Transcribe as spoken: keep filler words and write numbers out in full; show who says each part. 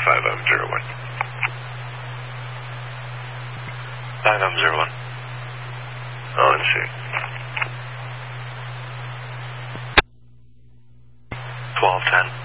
Speaker 1: five M zero one. five M zero one. On C. twelve ten.